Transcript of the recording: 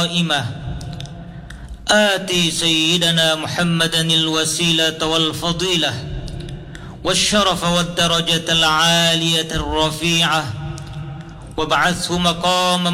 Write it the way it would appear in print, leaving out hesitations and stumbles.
قائمة آتي سيدنا محمدا الوسيلة والفضيلة والشرف والدرجة العالية الرفيعة وابعثه مقاما